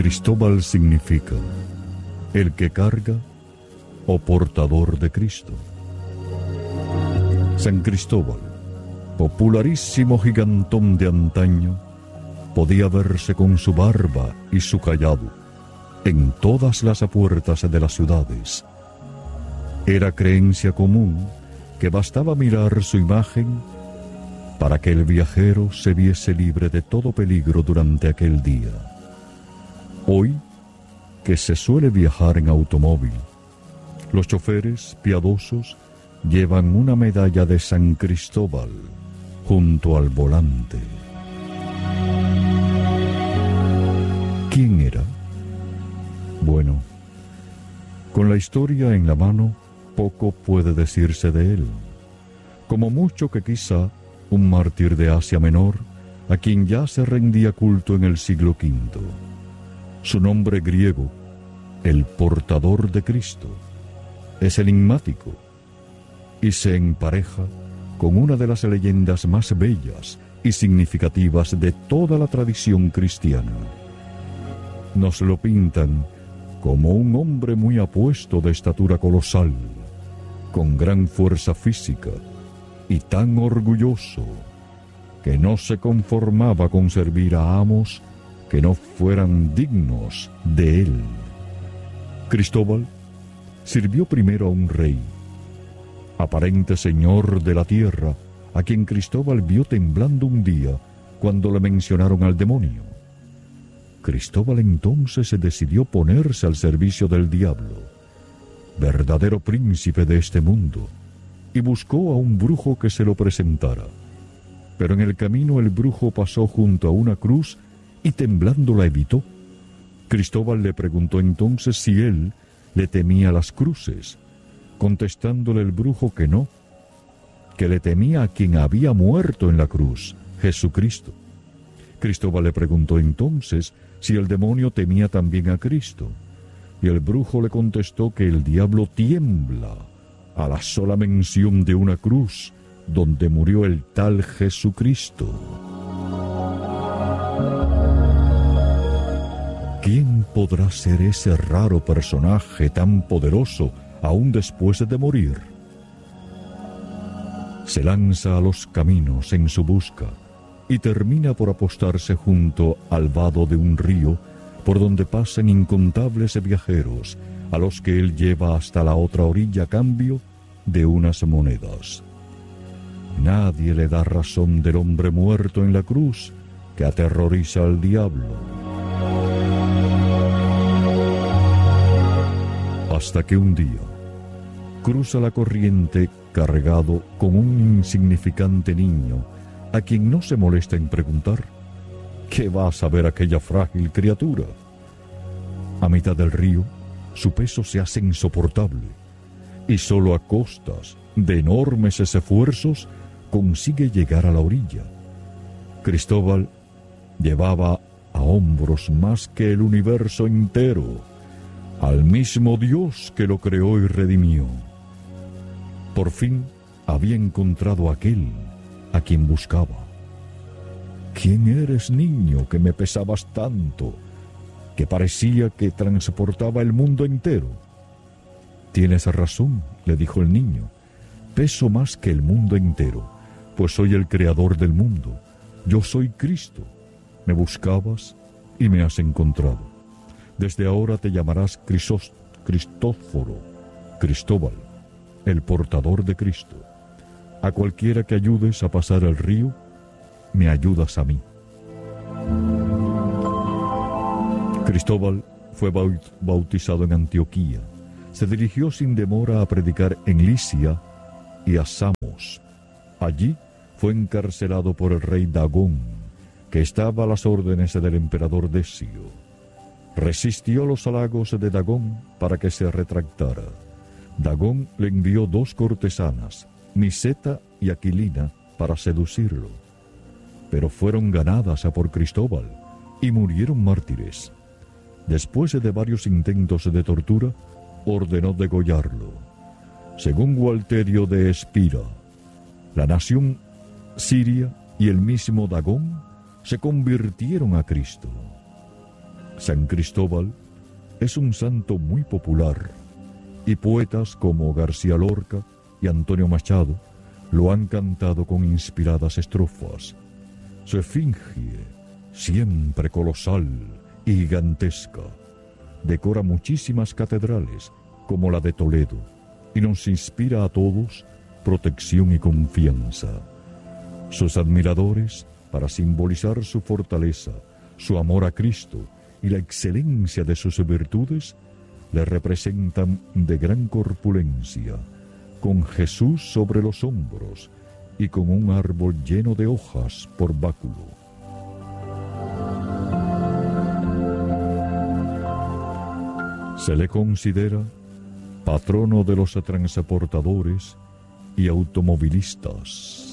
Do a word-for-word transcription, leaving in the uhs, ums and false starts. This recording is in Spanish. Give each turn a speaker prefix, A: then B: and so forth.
A: Cristóbal significa el que carga o portador de Cristo. San Cristóbal, popularísimo gigantón de antaño, podía verse con su barba y su cayado en todas las puertas de las ciudades. Era creencia común que bastaba mirar su imagen para que el viajero se viese libre de todo peligro durante aquel día. Hoy, que se suele viajar en automóvil, los choferes piadosos llevan una medalla de San Cristóbal junto al volante. ¿Quién era? Bueno, con la historia en la mano, poco puede decirse de él. Como mucho que quizá un mártir de Asia Menor, a quien ya se rendía culto en el siglo quinto. Su nombre griego, el portador de Cristo, es enigmático y se empareja con una de las leyendas más bellas y significativas de toda la tradición cristiana. Nos lo pintan como un hombre muy apuesto de estatura colosal, con gran fuerza física y tan orgulloso que no se conformaba con servir a amos que no fueran dignos de él. Cristóbal sirvió primero a un rey, aparente señor de la tierra, a quien Cristóbal vio temblando un día cuando le mencionaron al demonio. Cristóbal entonces se decidió ponerse al servicio del diablo, verdadero príncipe de este mundo, y buscó a un brujo que se lo presentara. Pero en el camino el brujo pasó junto a una cruz y temblando la evitó. Cristóbal le preguntó entonces si él le temía las cruces, contestándole el brujo que no, que le temía a quien había muerto en la cruz, Jesucristo. Cristóbal le preguntó entonces si el demonio temía también a Cristo, y el brujo le contestó que el diablo tiembla a la sola mención de una cruz donde murió el tal Jesucristo. ¿Quién podrá ser ese raro personaje tan poderoso aún después de morir? Se lanza a los caminos en su busca y termina por apostarse junto al vado de un río por donde pasan incontables viajeros, a los que él lleva hasta la otra orilla a cambio de unas monedas. Nadie le da razón del hombre muerto en la cruz que aterroriza al diablo. Hasta que un día cruza la corriente cargado con un insignificante niño a quien no se molesta en preguntar ¿qué va a saber aquella frágil criatura? A mitad del río, su peso se hace insoportable y solo a costas de enormes esfuerzos consigue llegar a la orilla. Cristóbal llevaba a hombros más que el universo entero, al mismo Dios que lo creó y redimió. Por fin había encontrado a aquel a quien buscaba. ¿Quién eres, niño, que me pesabas tanto, que parecía que transportaba el mundo entero? Tienes razón, le dijo el niño, peso más que el mundo entero, pues soy el creador del mundo, yo soy Cristo. Me buscabas y me has encontrado. Desde ahora te llamarás Crisós, Cristóforo, Cristóbal, el portador de Cristo. A cualquiera que ayudes a pasar el río, me ayudas a mí. Cristóbal fue bautizado en Antioquía. Se dirigió sin demora a predicar en Licia y a Samos. Allí fue encarcelado por el rey Dagón, que estaba a las órdenes del emperador Decio. Resistió los halagos de Dagón para que se retractara. Dagón le envió dos cortesanas, Niseta y Aquilina, para seducirlo. Pero fueron ganadas a por Cristóbal y murieron mártires. Después de varios intentos de tortura, ordenó degollarlo. Según Gualterio de Espira, la nación siria y el mismo Dagón se convirtieron a Cristo. San Cristóbal es un santo muy popular y poetas como García Lorca y Antonio Machado lo han cantado con inspiradas estrofas. Su esfinge, siempre colosal y gigantesca, decora muchísimas catedrales como la de Toledo y nos inspira a todos protección y confianza. Sus admiradores, para simbolizar su fortaleza, su amor a Cristo y la excelencia de sus virtudes, le representan de gran corpulencia, con Jesús sobre los hombros y con un árbol lleno de hojas por báculo. Se le considera patrono de los transportadores y automovilistas.